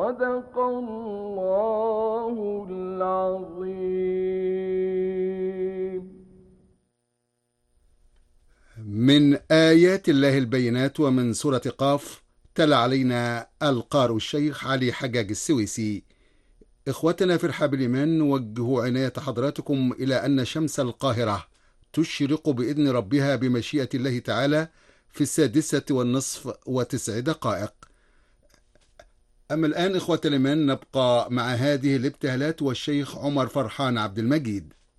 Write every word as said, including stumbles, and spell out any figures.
صدق الله العظيم. من آيات الله البينات ومن سورة قاف. تلا علينا القارئ الشيخ علي حجاج السويسي. إخوتنا في رحاب الإيمان، نوجه عناية حضراتكم إلى أن شمس القاهرة تشرق بإذن ربها بمشيئة الله تعالى في السادسة والنصف وتسع دقائق. أما الآن إخوة الإيمان، نبقى مع هذه الابتهالات والشيخ عمر فرحان عبد المجيد.